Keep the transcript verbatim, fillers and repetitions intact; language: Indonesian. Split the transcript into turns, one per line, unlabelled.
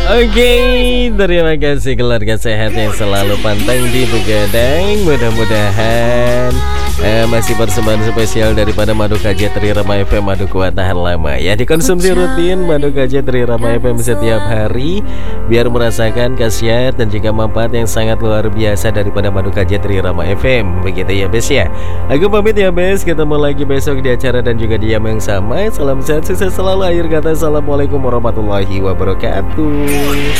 Oke, terima kasih keluarga sehat yang selalu pantang di Begadang. Mudah-mudahan eh, masih persembahan spesial daripada Madu K J Trirama F M. Madu kuat tahan lama ya, dikonsumsi rutin Madu K J Trirama F M setiap hari biar merasakan khasiat dan juga manfaat yang sangat luar biasa daripada Madu K J Trirama F M. Begitu ya bes ya. Aku pamit ya bes, ketemu lagi besok di acara dan juga di jam yang sama. Salam sehat, sukses selalu. Akhir kata, assalamualaikum warahmatullahi wabarakatuh.